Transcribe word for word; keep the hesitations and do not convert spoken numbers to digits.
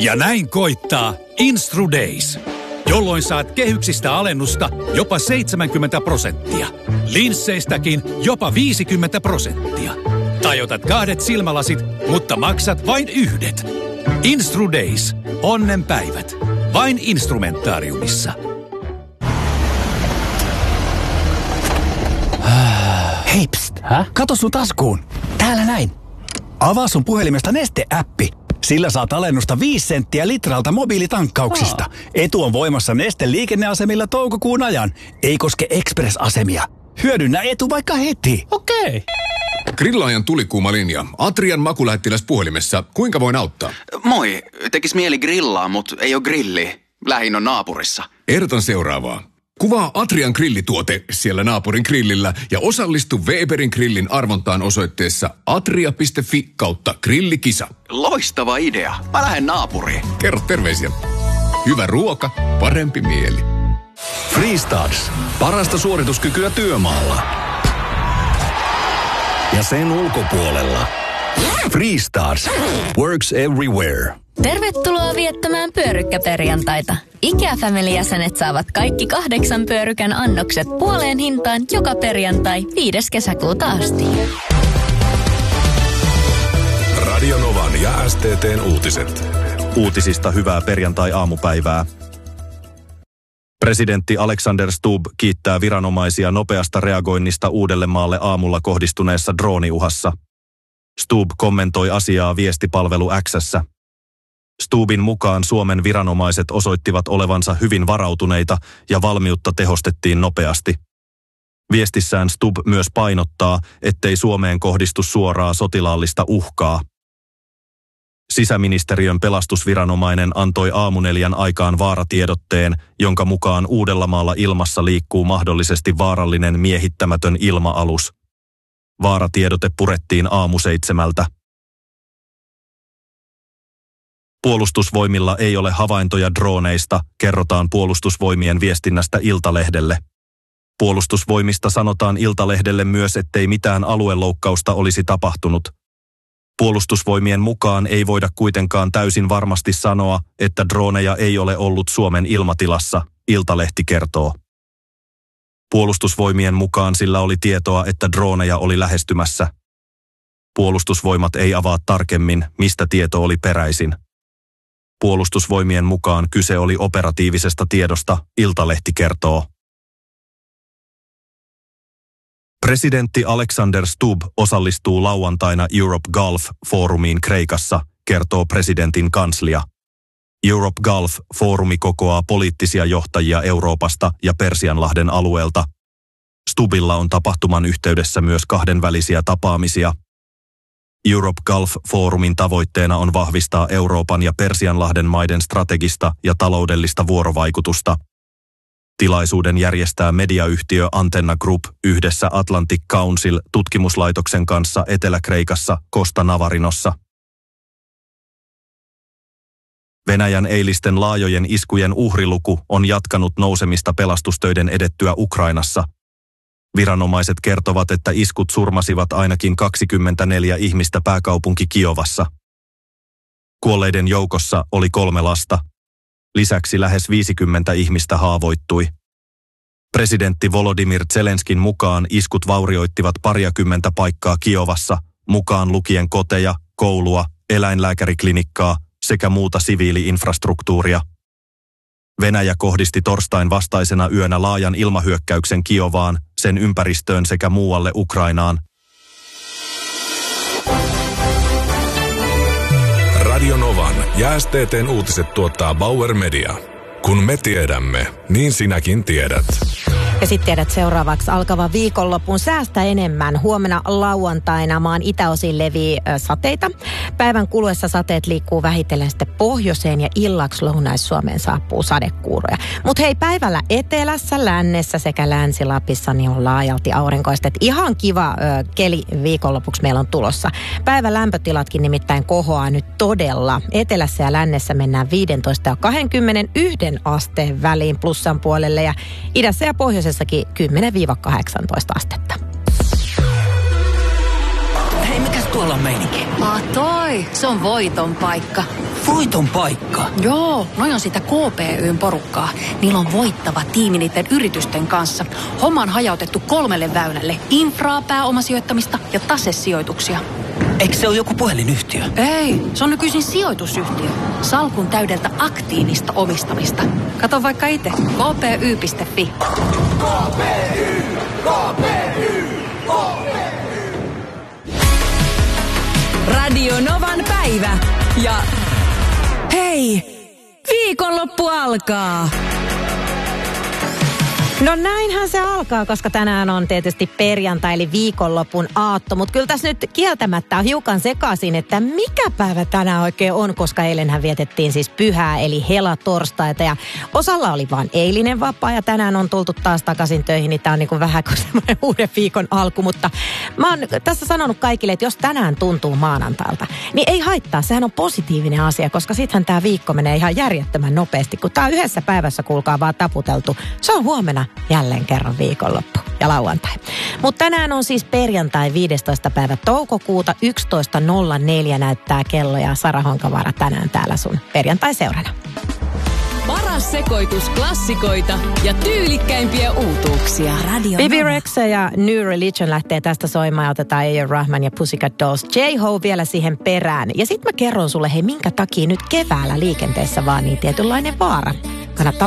Ja näin koittaa Instru Days, jolloin saat kehyksistä alennusta jopa seitsemänkymmentä prosenttia. Linsseistäkin jopa viisikymmentä prosenttia. Tai otat kahdet silmälasit, mutta maksat vain yhdet. Instru Days. Onnenpäivät. Vain Instrumentaariumissa. Hei, pst. Hä? Kato sun taskuun. Täällä näin. Avaa sun puhelimesta Neste-äppi. Sillä saat alennusta viisi senttiä litralta mobiilitankkauksista. Oh. Etu on voimassa Neste liikenneasemilla toukokuun ajan. Ei koske Express-asemia. Hyödynnä etu vaikka heti. Okei. Okay. Grillaajan tulikuuma linja. Atrian makulähettiläs puhelimessa. Kuinka voin auttaa? Moi. Tekis mieli grillaa, mut ei oo grilli. Lähin on naapurissa. Ehdotan seuraavaa. Kuvaa Atrian grillituote siellä naapurin grillillä ja osallistu Weberin grillin arvontaan osoitteessa atria piste fi kautta grillikisa. Loistava idea. Mä lähden naapuriin. Kerro terveisiä. Hyvä ruoka, parempi mieli. Freestars. Parasta suorituskykyä työmaalla. Ja sen ulkopuolella. Freestars. Works everywhere. Tervetuloa viettämään pyörykkäperjantaita. IKEA Family-jäsenet saavat kaikki kahdeksan pyörykän annokset puoleen hintaan joka perjantai viides kesäkuuta asti. Radio Novan ja S T T:n uutiset. Uutisista hyvää perjantai-aamupäivää. Presidentti Alexander Stubb kiittää viranomaisia nopeasta reagoinnista Uudellemaalle aamulla kohdistuneessa drooniuhassa. Stubb kommentoi asiaa viestipalvelu X:ssä. Stubbin mukaan Suomen viranomaiset osoittivat olevansa hyvin varautuneita ja valmiutta tehostettiin nopeasti. Viestissään Stubb myös painottaa, ettei Suomeen kohdistu suoraa sotilaallista uhkaa. Sisäministeriön pelastusviranomainen antoi aamuneljän aikaan vaaratiedotteen, jonka mukaan Uudellamaalla ilmassa liikkuu mahdollisesti vaarallinen miehittämätön ilma-alus. Vaaratiedote purettiin aamuseitsemältä. Puolustusvoimilla ei ole havaintoja drooneista, kerrotaan Puolustusvoimien viestinnästä Iltalehdelle. Puolustusvoimista sanotaan Iltalehdelle myös, ettei mitään alueloukkausta olisi tapahtunut. Puolustusvoimien mukaan ei voida kuitenkaan täysin varmasti sanoa, että drooneja ei ole ollut Suomen ilmatilassa, Iltalehti kertoo. Puolustusvoimien mukaan sillä oli tietoa, että drooneja oli lähestymässä. Puolustusvoimat ei avaa tarkemmin, mistä tieto oli peräisin. Puolustusvoimien mukaan kyse oli operatiivisesta tiedosta, Iltalehti kertoo. Presidentti Alexander Stubb osallistuu lauantaina Europe Gulf-foorumiin Kreikassa, kertoo presidentin kanslia. Europe Gulf-foorumi kokoaa poliittisia johtajia Euroopasta ja Persianlahden alueelta. Stubbilla on tapahtuman yhteydessä myös kahdenvälisiä tapaamisia. Europe Gulf-foorumin tavoitteena on vahvistaa Euroopan ja Persianlahden maiden strategista ja taloudellista vuorovaikutusta. Tilaisuuden järjestää mediayhtiö Antenna Group yhdessä Atlantic Council-tutkimuslaitoksen kanssa Etelä-Kreikassa Costa Navarinossa. Venäjän eilisten laajojen iskujen uhriluku on jatkanut nousemista pelastustöiden edettyä Ukrainassa. Viranomaiset kertovat, että iskut surmasivat ainakin kaksikymmentäneljä ihmistä pääkaupunki Kiovassa. Kuolleiden joukossa oli kolme lasta. Lisäksi lähes viisikymmentä ihmistä haavoittui. Presidentti Volodymyr Zelenskin mukaan iskut vaurioittivat pariakymmentä paikkaa Kiovassa, mukaan lukien koteja, koulua, eläinlääkäriklinikkaa sekä muuta siviili-infrastruktuuria. Venäjä kohdisti torstain vastaisena yönä laajan ilmahyökkäyksen Kiovaan, sen ympäristöön sekä muualle Ukrainaan. Radio Novan ja S T T:n uutiset tuottaa Bauer Media. Kun me tiedämme, niin sinäkin tiedät. Ja sitten tiedät seuraavaksi alkava viikonloppuun säästä enemmän. Huomenna lauantaina maan itäosin levii ö, sateita. Päivän kuluessa sateet liikkuu vähitellen sitten pohjoiseen ja illaksi Lounais-Suomeen saapuu sadekuuroja. Mutta hei, päivällä etelässä, lännessä sekä Länsi-Lapissa niin on laajalti aurinkoista. Et ihan kiva ö, keli viikonlopuksi meillä on tulossa. Päivän lämpötilatkin nimittäin kohoaa nyt todella. Etelässä ja lännessä mennään viisitoista ja kaksikymmentäyksi asteen väliin plussan puolelle ja idässä ja pohjoisessakin kymmenen kahdeksantoista astetta. Hei, mikäs tuolla on meininki? Ah toi, se on voiton paikka. Voiton paikka? Joo, noi on sitä K P Y:n porukkaa. Niillä on voittava tiimi niiden yritysten kanssa. Homma on hajautettu kolmelle väylälle. Infraa, pääomasijoittamista ja tasesijoituksia. Eikö se ole joku puhelinyhtiö? Ei, se on nykyisin sijoitusyhtiö. Salkun täydeltä aktiivista omistamista. Kato vaikka itse. k p y piste f i. K P Y! K P Y! K P Y! Radio Novan päivä. Ja hei, viikonloppu alkaa. No näinhän se alkaa, koska tänään on tietysti perjantai eli viikonlopun aatto. Mutta kyllä tässä nyt kieltämättä on hiukan sekaisin, että mikä päivä tänään oikein on, koska eilenhän vietettiin siis pyhää eli helatorstaita. Ja osalla oli vaan eilinen vapaa ja tänään on tultu taas takaisin töihin, niin tää on niinku vähän kuin semmoinen uuden viikon alku. Mutta mä oon tässä sanonut kaikille, että jos tänään tuntuu maanantailta, niin ei haittaa. Sehän on positiivinen asia, koska sittenhän tää viikko menee ihan järjettömän nopeasti. Kun tää on yhdessä päivässä, kuulkaa, vaan taputeltu. Se on huomenna jälleen kerran viikonloppu ja lauantai. Mutta tänään on siis perjantai viidestoista päivä toukokuuta, yksitoista nolla neljä näyttää kello ja Sara Honkavaara tänään täällä sun perjantai-seurana. Paras sekoitus klassikoita ja tyylikkäimpiä uutuuksia. Radio B B Rex ja New Religion lähtee tästä soimaan ja otetaan A R. Rahman ja Pussycat Dolls. J-Ho vielä siihen perään. Ja sit mä kerron sulle, hei minkä takia nyt keväällä liikenteessä vaan niin tietynlainen vaara. Kannattaa